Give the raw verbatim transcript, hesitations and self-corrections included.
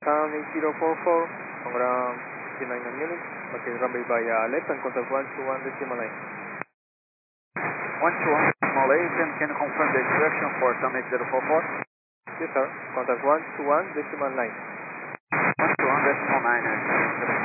County zero four four, on ground nine nine units, okay, runway via left and contact one two one decimal eight. one two one decimal eight, and can you confirm the direction for Summit zero four four? Yes sir, contact one two one decimal nine. one two one decimal nine,